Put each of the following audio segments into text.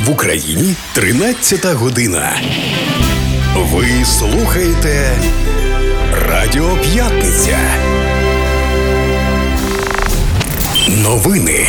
В Україні 13-та година. Ви слухаєте Радіо П'ятниця. Новини.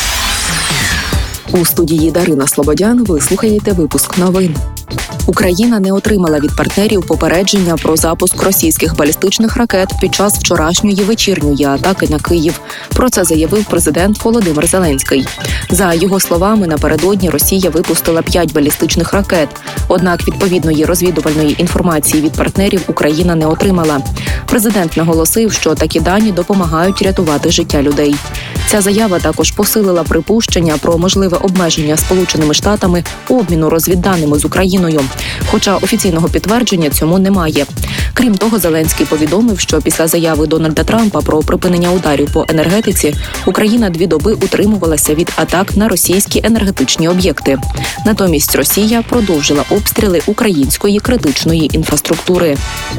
У студії Дарина Слободян ви слухаєте випуск новин. Україна не отримала від партнерів попередження про запуск російських балістичних ракет під час вчорашньої вечірньої атаки на Київ. Про це заявив президент Володимир Зеленський. За його словами, напередодні Росія випустила 5 балістичних ракет. Однак відповідної розвідувальної інформації від партнерів Україна не отримала. Президент наголосив, що такі дані допомагають рятувати життя людей. Ця заява також посилила припущення про можливе обмеження Сполученими Штатами обміну розвідданими з Україною. Хоча офіційного підтвердження цьому немає. Крім того, Зеленський повідомив, що після заяви Дональда Трампа про припинення ударів по енергетиці Україна 2 доби утримувалася від атак на російські енергетичні об'єкти. Натомість Росія продовжила обстріли української критичної інфраструктури.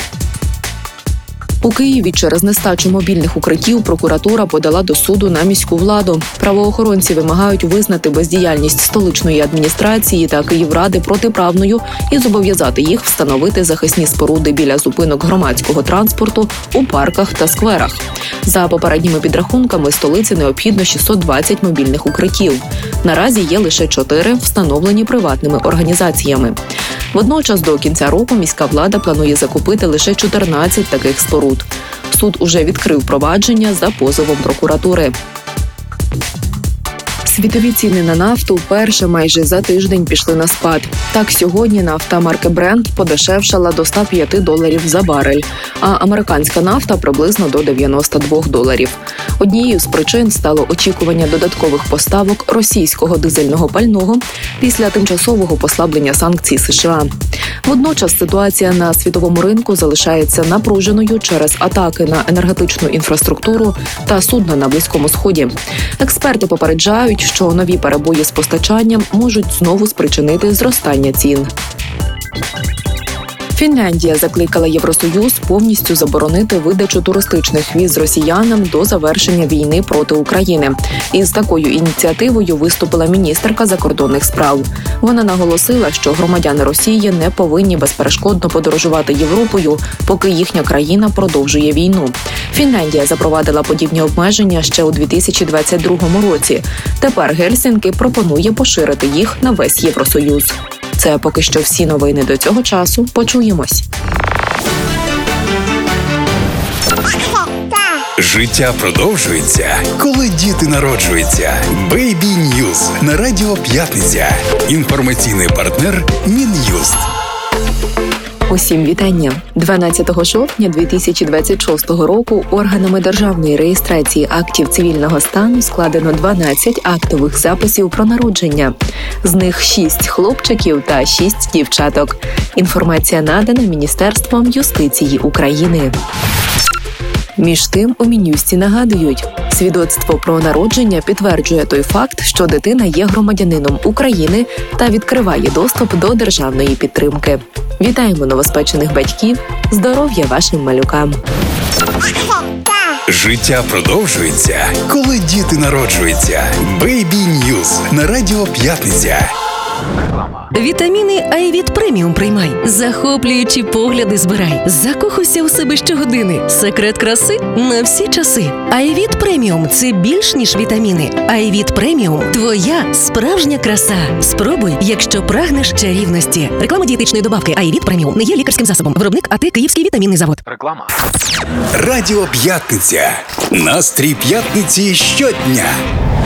У Києві через нестачу мобільних укриттів прокуратура подала до суду на міську владу. Правоохоронці вимагають визнати бездіяльність столичної адміністрації та Київради протиправною і зобов'язати їх встановити захисні споруди біля зупинок громадського транспорту у парках та скверах. За попередніми підрахунками, столиці необхідно 620 мобільних укриттів. Наразі є лише 4, встановлені приватними організаціями. Водночас до кінця року міська влада планує закупити лише 14 таких споруд. Суд уже відкрив провадження за позовом прокуратури. Світові ціни на нафту вперше майже за тиждень пішли на спад. Так, сьогодні нафта марки Brent подешевшала до $105 за барель, а американська нафта приблизно до $92. Однією з причин стало очікування додаткових поставок російського дизельного пального після тимчасового послаблення санкцій США. Водночас ситуація на світовому ринку залишається напруженою через атаки на енергетичну інфраструктуру та судна на Близькому Сході. Експерти попереджають, що нові перебої з постачанням можуть знову спричинити зростання цін. Фінляндія закликала Євросоюз повністю заборонити видачу туристичних віз росіянам до завершення війни проти України. Із такою ініціативою виступила міністерка закордонних справ. Вона наголосила, що громадяни Росії не повинні безперешкодно подорожувати Європою, поки їхня країна продовжує війну. Фінляндія запровадила подібні обмеження ще у 2022 році. Тепер Гельсінкі пропонує поширити їх на весь Євросоюз. Це поки що всі новини до цього часу. Почуємось. Життя продовжується, коли діти народжуються. Baby News на Радіо П'ятниця. Інформаційний партнер Мін'юст. Усім вітання! 12 жовтня 2026 року органами державної реєстрації актів цивільного стану складено 12 актових записів про народження. З них 6 хлопчиків та 6 дівчаток. Інформація надана Міністерством юстиції України. Між тим, у Мін'юсті нагадують, свідоцтво про народження підтверджує той факт, що дитина є громадянином України та відкриває доступ до державної підтримки. Вітаємо новоспечених батьків! Здоров'я вашим малюкам! Життя продовжується, коли діти народжуються. Baby News на Радіо П'ятниця. Вітаміни Айвіт Преміум приймай. Захоплюючі погляди збирай. Закохуйся у себе щогодини. Секрет краси на всі часи. Айвіт Преміум – це більш ніж вітаміни. Айвіт Преміум – твоя справжня краса. Спробуй, якщо прагнеш чарівності. Реклама дієтичної добавки Айвіт Преміум не є лікарським засобом. Виробник АТ Київський вітамінний завод. Реклама. Радіо П'ятниця. Настрій п'ятниці щодня.